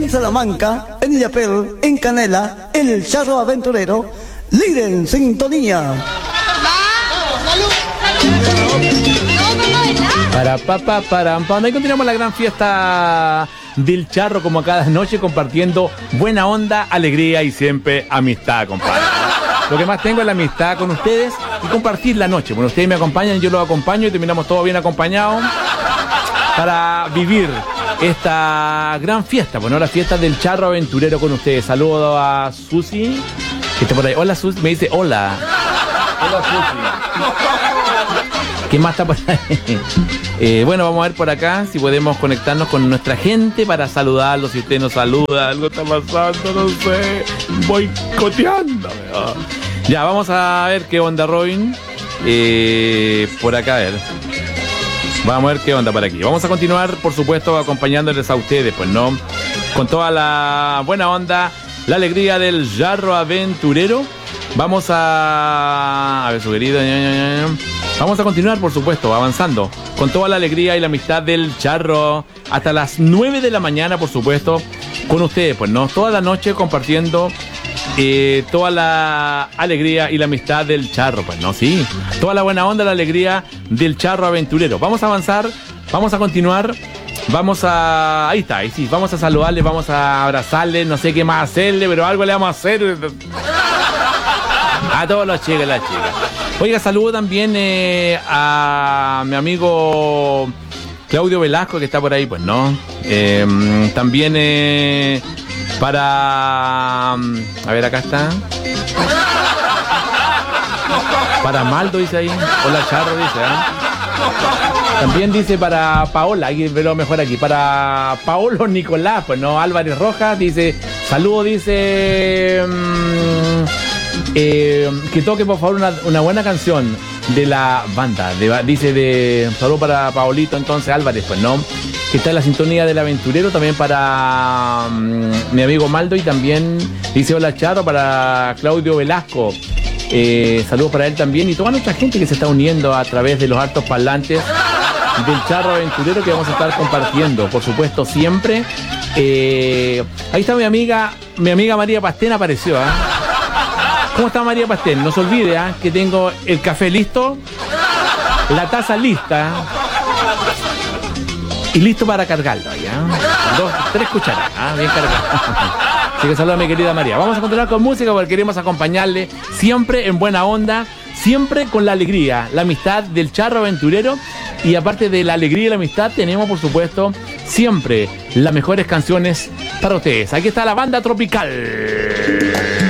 Salamanca, en Illapel, en Canela, el Charro Aventurero, líder en sintonía. Para ahí continuamos la gran fiesta del Charro, como cada noche, compartiendo buena onda, alegría y siempre amistad, compadre. Lo que más tengo es la amistad con ustedes y compartir la noche. Bueno, ustedes me acompañan, yo los acompaño y terminamos todos bien acompañados para vivir esta gran fiesta. Bueno, la fiesta del Charro Aventurero con ustedes. Saludo a Susi, que está por ahí. Hola, Susi. Me dice hola. Hola, Susi. ¿Qué más está por ahí? Bueno, vamos a ver por acá si podemos conectarnos con nuestra gente para saludarlos. Si usted nos saluda, algo está pasando, no sé. Boicoteándome. Oh. Ya, vamos a ver qué onda, Robin. Por acá, a ver. Vamos a ver qué onda por aquí. Vamos a continuar, por supuesto, acompañándoles a ustedes, pues, ¿no? Con toda la buena onda, la alegría del Charro Aventurero. Vamos a ver, su querido. Vamos a continuar, por supuesto, avanzando con toda la alegría y la amistad del Charro hasta las 9 de la mañana, por supuesto, con ustedes, pues, ¿no? Toda la noche compartiendo toda la alegría y la amistad del Charro, pues, ¿no? Sí, toda la buena onda, la alegría del Charro Aventurero. Vamos a avanzar, vamos a continuar, vamos a... Ahí está, ahí sí, vamos a saludarle, vamos a abrazarle, no sé qué más hacerle, pero algo le vamos a hacer a todos los chicos y las chicas. Oiga, saludo también a mi amigo Claudio Velasco, que está por ahí, pues, ¿no? También para... A ver, acá está. Para Maldo, dice ahí. Hola, Charro, dice, ¿eh? También dice para Paola, hay que verlo mejor aquí. Para Paolo Nicolás, pues, ¿no? Álvarez Rojas, dice... Saludo, dice... que toque por favor una buena canción de la banda, dice de saludo para Paolito entonces Álvarez, pues, ¿no? Que está en la sintonía del Aventurero. También para mi amigo Maldo, y también dice hola Charo para Claudio Velasco, saludos para él también y toda nuestra gente que se está uniendo a través de los altos parlantes del Charro Aventurero, que vamos a estar compartiendo, por supuesto, siempre. Ahí está mi amiga María Pastén, apareció, ¿eh? ¿Cómo está María Pastel? No se olvide que tengo el café listo, la taza lista y listo para cargarlo. 2, 3 cucharadas, bien cargado. Así que saludos a mi querida María. Vamos a continuar con música porque queremos acompañarle siempre en buena onda, siempre con la alegría, la amistad del Charro Aventurero. Y aparte de la alegría y la amistad, tenemos, por supuesto, siempre las mejores canciones para ustedes. Aquí está la banda tropical.